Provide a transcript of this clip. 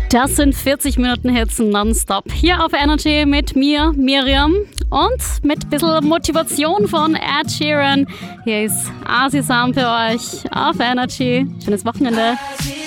Das sind 40 Minuten Hits nonstop hier auf Energy mit mir, Miriam, und mit ein bisschen Motivation von Ed Sheeran. Hier ist Asisam für euch auf Energy. Schönes Wochenende.